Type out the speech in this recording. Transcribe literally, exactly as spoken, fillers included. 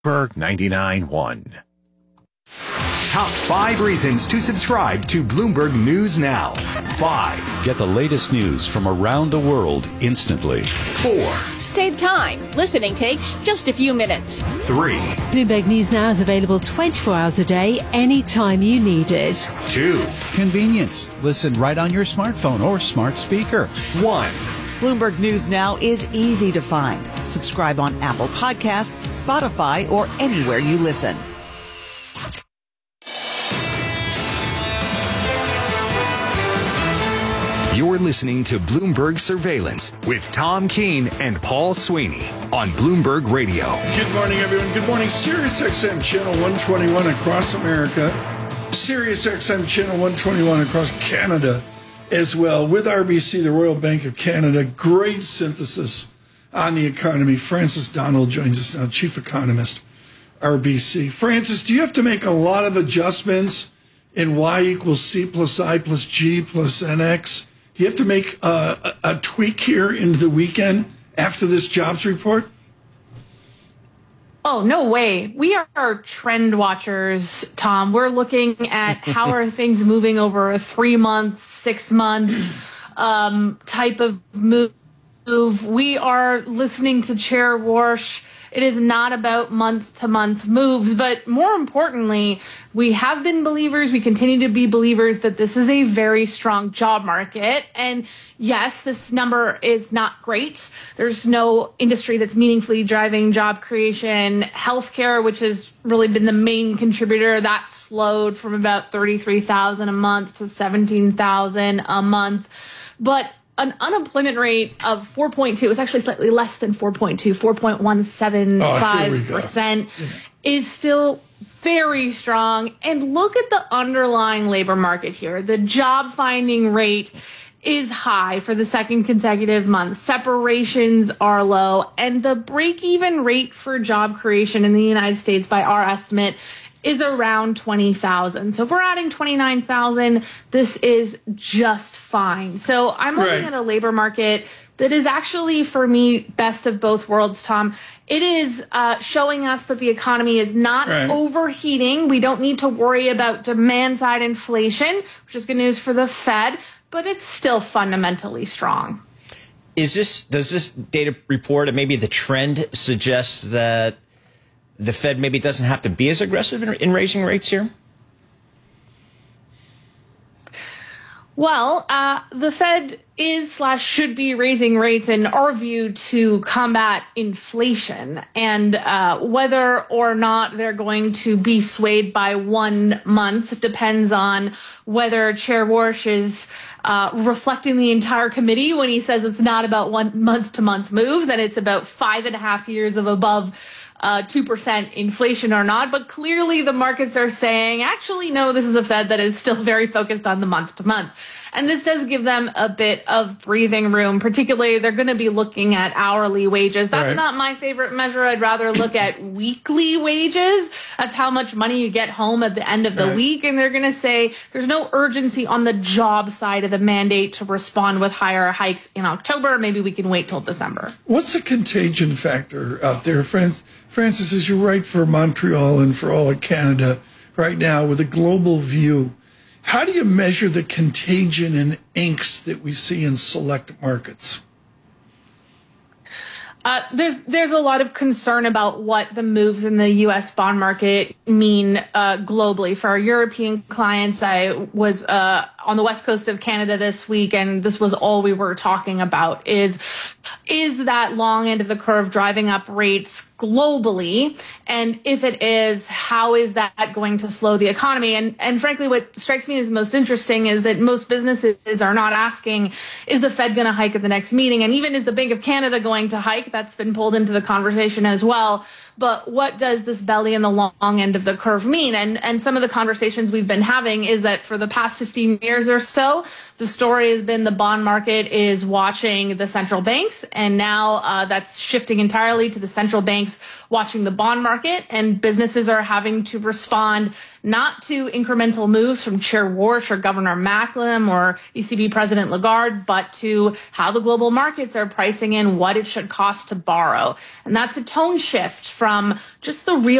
Bloomberg ninety-nine point one. Top five reasons to subscribe to Bloomberg News Now. Five. Get the latest news from around the world instantly. Four. Save time. Listening takes just a few minutes. Three. Bloomberg News Now is available twenty-four hours a day, anytime you need it. Two. Convenience. Listen right on your smartphone or smart speaker. One. Bloomberg News Now is easy to find. Subscribe on Apple Podcasts, Spotify, or anywhere you listen. You're listening to Bloomberg Surveillance with Tom Keene and Paul Sweeney on Bloomberg Radio. Good morning, everyone. Good morning. Sirius X M Channel one twenty-one across America. Sirius X M Channel one twenty-one across Canada as well. With R B C, the Royal Bank of Canada. Great synthesis on the economy. Francis Donald joins us now, Chief Economist, R B C. Francis, do you have to make a lot of adjustments in Y equals C plus I plus G plus N X? Do you have to make uh, a, a tweak here into the weekend after this jobs report? Oh, no way. We are trend watchers, Tom. We're looking at how are things moving over a three-month, six-month um, type of move. We are listening to Chair Warsh. It is not about month-to-month moves, but more importantly, we have been believers, we continue to be believers that this is a very strong job market. And yes, this number is not great. There's no industry that's meaningfully driving job creation. Healthcare, which has really been the main contributor, that slowed from about thirty-three thousand a month to seventeen thousand a month. But an unemployment rate of four point two, it's actually slightly less than four point two, four point one seven five percent oh, is still very strong. And look at the underlying labor market here. The job finding rate is high for the second consecutive month. Separations are low. And the break-even rate for job creation in the United States, by our estimate, is around twenty thousand. So if we're adding twenty-nine thousand, this is just fine. So I'm looking right. at a labor market that is actually, for me, best of both worlds, Tom. It is uh, showing us that the economy is not right. overheating. We don't need to worry about demand-side inflation, which is good news for the Fed, but it's still fundamentally strong. Is this, does this data report and maybe the trend suggests that the Fed maybe doesn't have to be as aggressive in, in raising rates here? Well, uh, the Fed is slash should be raising rates, in our view, to combat inflation. And uh, whether or not they're going to be swayed by one month depends on whether Chair Warsh is uh, reflecting the entire committee when he says it's not about one month-to-month moves and it's about five and a half years of above Uh, two percent inflation or not. But clearly the markets are saying, actually, no, this is a Fed that is still very focused on the month to month. And this does give them a bit of breathing room. Particularly, they're going to be looking at hourly wages. That's right. not my favorite measure. I'd rather look at weekly wages. That's how much money you get home at the end of the right. week. And they're going to say there's no urgency on the job side of the mandate to respond with higher hikes in October. Maybe we can wait till December. What's the contagion factor out there, friends? Francis, as you write for Montreal and for all of Canada right now with a global view, how do you measure the contagion and angst that we see in select markets? Uh, there's there's a lot of concern about what the moves in the U S bond market mean uh, globally. For our European clients, I was uh, on the west coast of Canada this week, and this was all we were talking about, is, is that long end of the curve driving up rates globally? And if it is, how is that going to slow the economy? And, and frankly, what strikes me as most interesting is that most businesses are not asking, is the Fed going to hike at the next meeting? And even is the Bank of Canada going to hike? That's been pulled into the conversation as well. But what does this belly in the long end of the curve mean? And and some of the conversations we've been having is that for the past fifteen years or so, the story has been the bond market is watching the central banks. And now uh, that's shifting entirely to the central banks watching the bond market. And businesses are having to respond not to incremental moves from Chair Warsh or Governor Macklem or E C B President Lagarde, but to how the global markets are pricing in what it should cost to borrow. And that's a tone shift from just the real